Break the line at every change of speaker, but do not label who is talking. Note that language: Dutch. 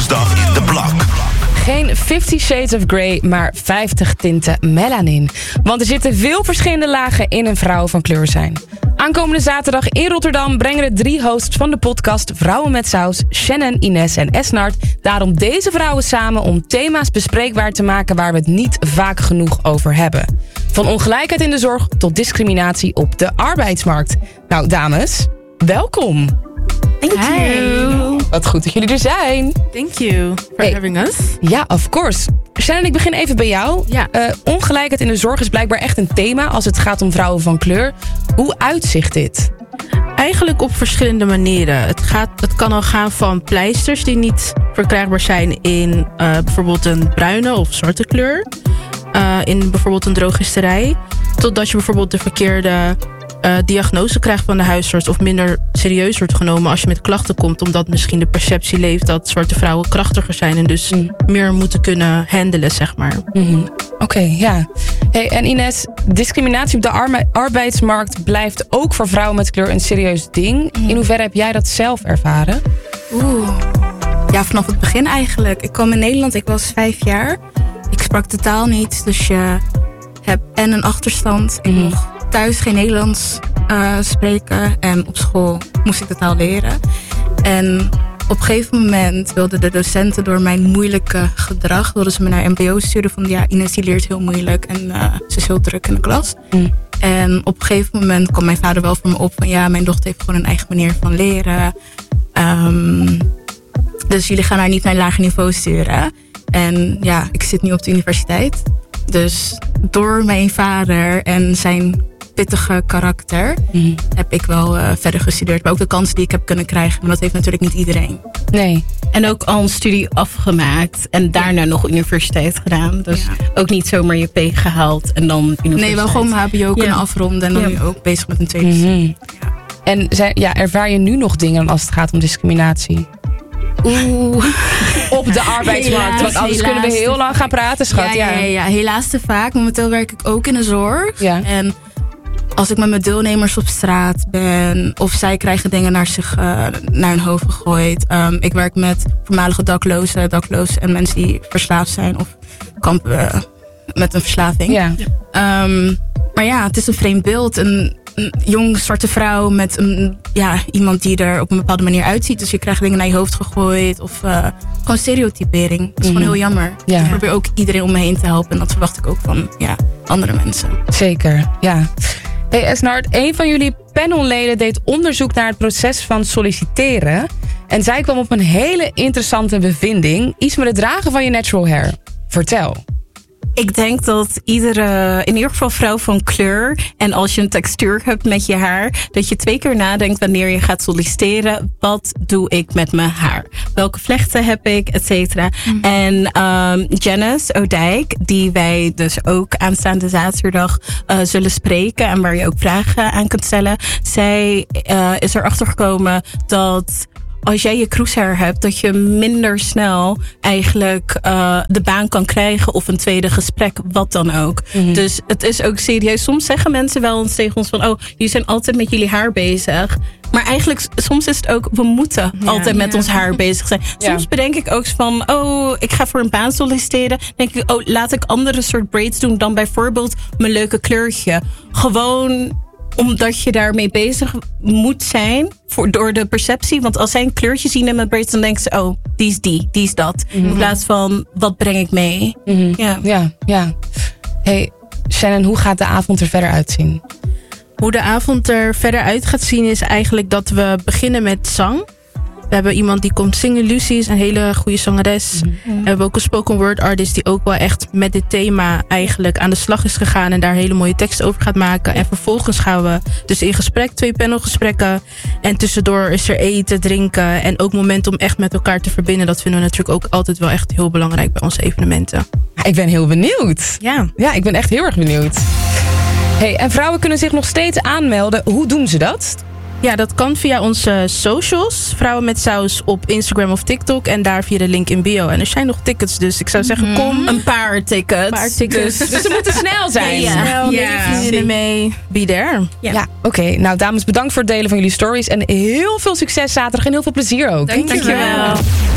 woensdag in de Blok.
Geen 50 Shades of Grey, maar 50 tinten melanin. Want er zitten veel verschillende lagen in een vrouw van kleur zijn. Aankomende zaterdag in Rotterdam brengen de 3 hosts van de podcast Vrouwen met Saus, Shannon, Ines en Esnard, daarom deze vrouwen samen om thema's bespreekbaar te maken waar we het niet vaak genoeg over hebben. Van ongelijkheid in de zorg tot discriminatie op de arbeidsmarkt. Nou, dames, welkom.
Thank you.
Wat goed dat jullie er zijn.
Thank you for having us.
Ja, of course. Shannon, ik begin even bij jou.
Ja.
Ongelijkheid in de zorg is blijkbaar echt een thema als het gaat om vrouwen van kleur. Hoe uitzicht dit?
Eigenlijk op verschillende manieren. Het kan al gaan van pleisters die niet verkrijgbaar zijn in bijvoorbeeld een bruine of zwarte kleur. In bijvoorbeeld een drogisterij. Totdat je bijvoorbeeld de verkeerde diagnose krijgt van de huisarts of minder serieus wordt genomen als je met klachten komt, omdat misschien de perceptie leeft dat zwarte vrouwen krachtiger zijn en dus meer moeten kunnen handelen, zeg maar.
Oké, ja. Hey, en Ines, discriminatie op de arbeidsmarkt blijft ook voor vrouwen met kleur een serieus ding. In hoeverre heb jij dat zelf ervaren?
Ja, vanaf het begin eigenlijk. Ik kwam in Nederland, ik was 5 jaar. Ik sprak de taal niet, dus je hebt en een achterstand. Ik mocht thuis geen Nederlands spreken en op school moest ik de taal leren. En op een gegeven moment wilden de docenten door mijn moeilijke gedrag, wilden ze me naar MBO sturen van ja, Ines die leert heel moeilijk en ze is heel druk in de klas. En op een gegeven moment kwam mijn vader wel voor me op van ja, mijn dochter heeft gewoon een eigen manier van leren. Dus jullie gaan haar niet naar een lager niveau sturen. En ja, ik zit nu op de universiteit. Dus door mijn vader en zijn pittige karakter heb ik wel verder gestudeerd. Maar ook de kansen die ik heb kunnen krijgen. Maar dat heeft natuurlijk niet iedereen.
Nee.
En ook al een studie afgemaakt. En daarna nog universiteit gedaan. Dus ook niet zomaar je P gehaald en dan universiteit.
Nee, wel gewoon mijn HBO kunnen afronden. En dan nu ook bezig met een tweede studie.
En ervaar je nu nog dingen als het gaat om discriminatie? Op de arbeidsmarkt. Want anders kunnen we heel lang gaan praten, schat.
Ja, helaas te vaak. Momenteel werk ik ook in de zorg. Ja. En als ik met mijn deelnemers op straat ben, of zij krijgen dingen naar hun hoofd gegooid. Ik werk met voormalige daklozen en mensen die verslaafd zijn of kampen met een verslaving. Ja. Maar ja, het is een vreemd beeld. Een jong zwarte vrouw met iemand die er op een bepaalde manier uitziet. Dus je krijgt dingen naar je hoofd gegooid. Of gewoon stereotypering. Dat is gewoon heel jammer. Ja. Ik probeer ook iedereen om me heen te helpen. En dat verwacht ik ook van andere mensen.
Zeker, ja. Hey Esnard, een van jullie panelleden deed onderzoek naar het proces van solliciteren. En zij kwam op een hele interessante bevinding. Iets met het dragen van je natural hair. Vertel.
Ik denk dat iedere, in ieder geval vrouw van kleur, en als je een textuur hebt met je haar, dat je 2 keer nadenkt wanneer je gaat solliciteren. Wat doe ik met mijn haar? Welke vlechten heb ik, et cetera. En Janice O'Dijk, die wij dus ook aanstaande zaterdag zullen spreken en waar je ook vragen aan kunt stellen. Zij is erachter gekomen dat als jij je kroeshaar hebt, dat je minder snel eigenlijk de baan kan krijgen of een tweede gesprek, wat dan ook. Dus het is ook serieus. Soms zeggen mensen wel eens tegen ons van, oh, jullie zijn altijd met jullie haar bezig. Maar eigenlijk, soms is het ook, we moeten altijd met ons haar bezig zijn. Soms bedenk ik ook van, oh, ik ga voor een baan solliciteren. Denk ik, oh, laat ik andere soort braids doen dan bijvoorbeeld mijn leuke kleurtje. Gewoon omdat je daarmee bezig moet zijn door de perceptie. Want als zij een kleurtje zien in mijn braids, dan denken ze, oh, die is dat. In plaats van, wat breng ik mee?
Ja. Hey, Shannon, hoe gaat de avond er verder uitzien?
Hoe de avond er verder uit gaat zien is eigenlijk dat we beginnen met zang. We hebben iemand die komt zingen. Lucy is een hele goede zangeres. We hebben ook een spoken word artist die ook wel echt met dit thema eigenlijk aan de slag is gegaan en daar hele mooie teksten over gaat maken. En vervolgens gaan we dus in gesprek, 2 panelgesprekken. En tussendoor is er eten, drinken en ook momenten om echt met elkaar te verbinden. Dat vinden we natuurlijk ook altijd wel echt heel belangrijk bij onze evenementen.
Ik ben heel benieuwd.
Ja,
ik ben echt heel erg benieuwd. Hey, en vrouwen kunnen zich nog steeds aanmelden. Hoe doen ze dat?
Ja, dat kan via onze socials. Vrouwen met Saus op Instagram of TikTok. En daar via de link in bio. En er zijn nog tickets, dus ik zou zeggen, kom.
Een paar tickets.
Dus ze moeten snel zijn.
Snel, vriendinnen mee. Be there.
Ja, oké. Nou, dames, bedankt voor het delen van jullie stories. En heel veel succes zaterdag en heel veel plezier ook.
Dankjewel.